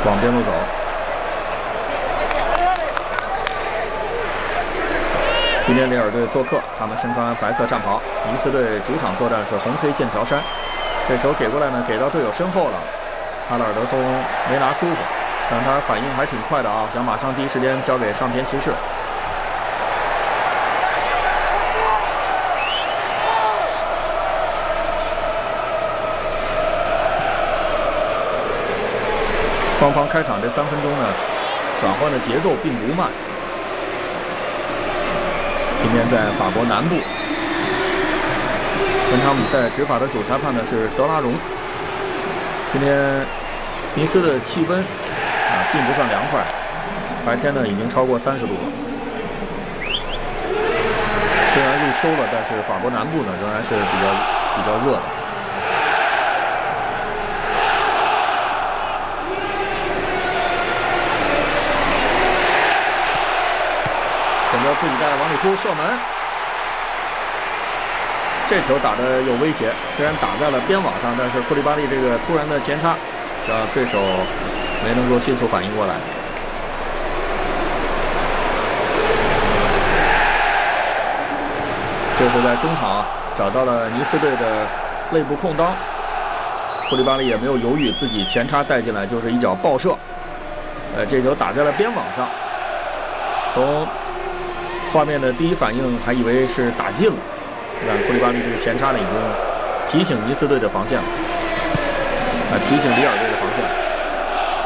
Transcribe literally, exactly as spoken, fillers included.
往边路走。今天里尔队做客，他们身穿白色战袍。尼斯队主场作战是红黑剑条衫。这球给过来呢，给到队友身后了。哈勒尔德松没拿舒服，但他反应还挺快的啊，想马上第一时间交给上田骑士。 双方开场这三分钟呢，转换的节奏并不慢。今天在法国南部，本场比赛执法的主裁判呢是德拉荣。今天尼斯的气温啊并不算凉快，白天呢已经超过三十度了。虽然入秋了，但是法国南部呢仍然是比较比较热的。 选择自己带往里突射门，这球打得有威胁，虽然打在了边网上，但是库利巴利这个突然的前插，让对手没能够迅速反应过来。这是在中场啊找到了尼斯队的内部空当，库利巴利也没有犹豫，自己前插带进来就是一脚爆射，呃，这球打在了边网上，从 画面的第一反应还以为是打进了，但库利巴利这个前插呢已经提醒尼斯队的防线了，啊，提醒里尔队的